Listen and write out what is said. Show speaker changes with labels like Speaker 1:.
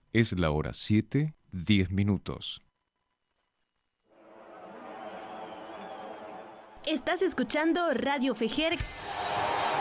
Speaker 1: Es la hora 7:10.
Speaker 2: Estás escuchando Radio Fejer